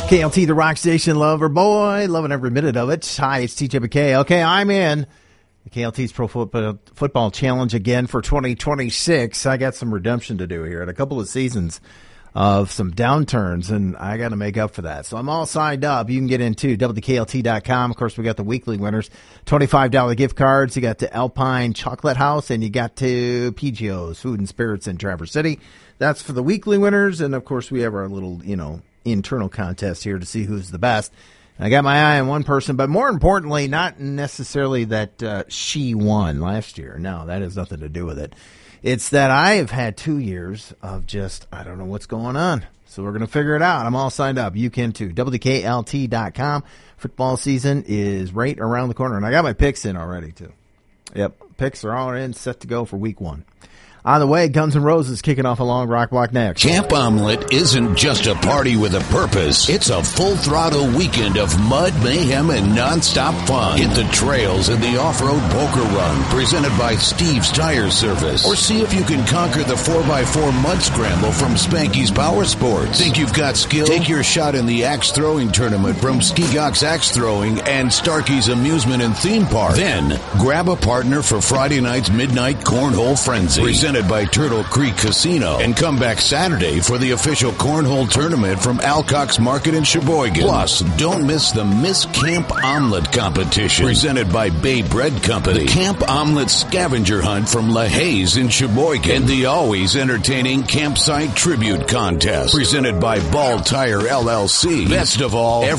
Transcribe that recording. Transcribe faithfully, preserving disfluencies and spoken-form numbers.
K L T, the rock station lover boy, loving every minute of it. Hi, it's T J McKay. Okay, I'm in the K L T's Pro Football, Football Challenge again for twenty twenty-six. I got some redemption to do here in a couple of seasons of some downturns, and I got to make up for that. So I'm all signed up. You can get into W K L T dot com. Of course, we got the weekly winners, twenty-five dollars gift cards. You got to Alpine Chocolate House, and you got to P G O's Food and Spirits in Traverse City. That's for the weekly winners, and of course, we have our little, you know, internal contest here to see who's the best. And I got my eye on one person, but more importantly, not necessarily that uh, she won last year. No, that has nothing to do with it. It's that I have had two years of just, I don't know what's going on. So we're going to figure it out. I'm all signed up. You can too. W K L T dot com. Football season is right around the corner. And I got my picks in already too. Yep. Picks are all in, set to go for week one. On the way, Guns N' Roses kicking off along Rock Block next. Camp Omelet isn't just a party with a purpose. It's a full-throttle weekend of mud, mayhem, and nonstop fun. Hit the trails in the off-road poker run, presented by Steve's Tire Service. Or see if you can conquer the four by four mud scramble from Spanky's Power Sports. Think you've got skill? Take your shot in the axe throwing tournament from Ski-Gox Axe Throwing and Starkey's Amusement and Theme Park. Then, grab a partner for Friday night's Midnight Cornhole Frenzy. Presented by Turtle Creek Casino, and come back Saturday for the official cornhole tournament from Alcock's Market in Sheboygan. Plus, don't miss the Miss Camp Omelet competition presented by Bay Bread Company, the Camp Omelet scavenger hunt from LaHaye in Sheboygan, and the always entertaining Campsite Tribute Contest presented by Ball Tire L L C. Best of all,